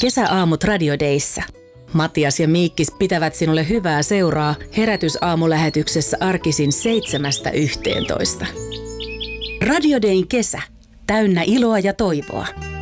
Kesäaamut Radio Dayssä. Matias ja Miikkis pitävät sinulle hyvää seuraa herätysaamulähetyksessä arkisin 7–11. Radio Dayn kesä. Täynnä iloa ja toivoa.